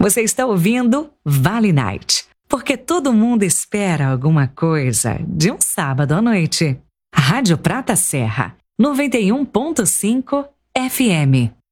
Você está ouvindo Vale Night, porque todo mundo espera alguma coisa de um sábado à noite. Rádio Prata Serra, 91.5 FM.